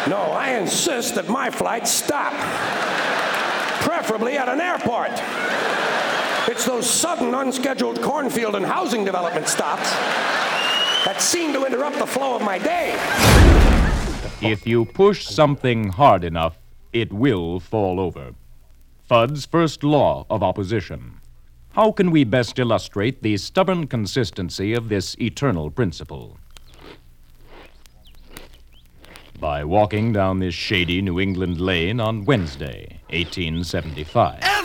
No, I insist that my flights stop. Preferably at an airport. It's those sudden, unscheduled cornfield and housing development stops that seem to interrupt the flow of my day. If you push something hard enough, it will fall over. Fudd's first law of opposition. How can we best illustrate the stubborn consistency of this eternal principle? By walking down this shady New England lane on Wednesday, 1875.